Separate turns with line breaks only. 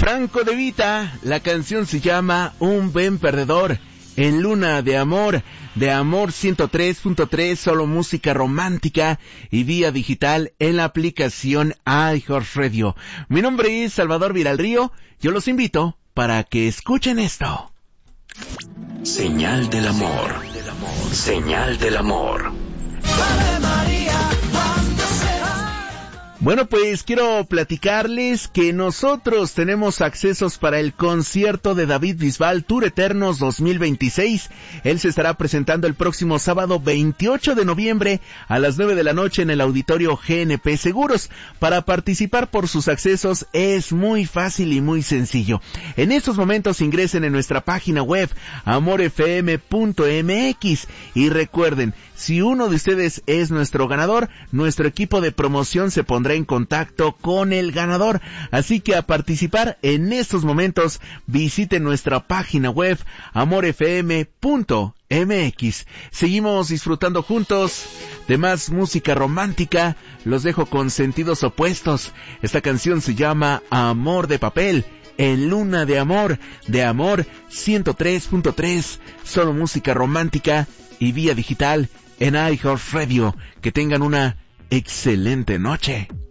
Franco De Vita, la canción se llama Un Buen Perdedor, en Luna de Amor 103.3, solo música romántica y vía digital en la aplicación iHeartRadio. Mi nombre es Salvador Villarrío, yo los invito para que escuchen esto.
Señal del amor, señal del amor.
Bueno, pues quiero platicarles que nosotros tenemos accesos para el concierto de David Bisbal Tour Eternos 2026. Él se estará presentando el próximo sábado 28 de noviembre a las 9 de la noche en el auditorio GNP Seguros. Para participar por sus accesos es muy fácil y muy sencillo. En estos momentos ingresen en nuestra página web amorfm.mx y recuerden, si uno de ustedes es nuestro ganador, nuestro equipo de promoción se pondrá en contacto con el ganador. Así que a participar en estos momentos visiten nuestra página web amorfm.mx. Seguimos disfrutando juntos de más música romántica. Los dejo con Sentidos Opuestos. Esta canción se llama Amor de Papel, en Luna de Amor 103.3, solo música romántica y vía digital en iHeartRadio. Que tengan una excelente noche.